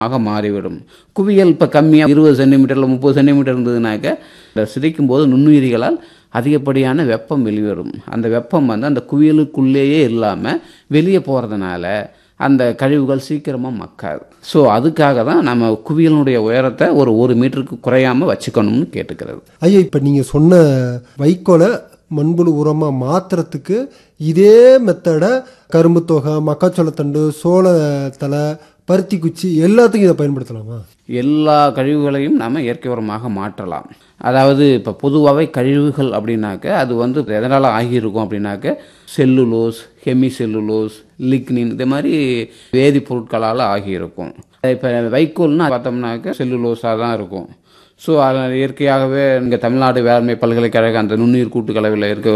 ஆக மாறிவிடும். குவியல் இப்போ கம்மியாக 20 சென்டிமீட்டரில் 30 சென்டிமீட்டர் இருந்ததுனாக்க இந்த சிதைக்கும் போது நுண்ணுயிரிகளால் அதிகப்படியான வெப்பம் வெளிவரும். அந்த வெப்பம் அந்த குவியலுக்குள்ளேயே இல்லாமல் வெளியே போகிறதுனால அந்த கழிவுகள் சீக்கிரமாக மக்காது. ஸோ அதுக்காக தான் நம்ம குவியலுடைய உயரத்தை ஒரு மீட்டருக்கு குறையாமல் வச்சுக்கணும்னு கேட்டுக்கிறது. ஐயா, இப்போ நீங்கள் சொன்ன வைக்கோலை மண்புழு உரமாக மாற்றுறதுக்கு இதே மெத்தடை கரும்பு தொகை, மக்காச்சோளத்தண்டு, சோளத்தலை, பருத்தி குச்சி எல்லாத்துக்கும் இதை பயன்படுத்தலாமா? எல்லா கழிவுகளையும் நாம் இயற்கை உரமாக மாற்றலாம். அதாவது இப்போ பொதுவாகவே கழிவுகள் அப்படின்னாக்க அது எதனால் ஆகியிருக்கும் அப்படின்னாக்க செல்லுலோஸ், ஹெமி செல்லுலோஸ், லிக்னின் இது மாதிரி வேதிப்பொருட்களால் ஆகியிருக்கும். இப்போ வைக்கோல்னு பார்த்தோம்னாக்க செல்லுலோஸாக தான் இருக்கும். ஸோ அதில் இயற்கையாகவே இங்கே தமிழ்நாடு வேளாண்மை பல்கலைக்கழக அந்த நுண்ணுயிர் கூட்டுக்கலவையில் இருக்க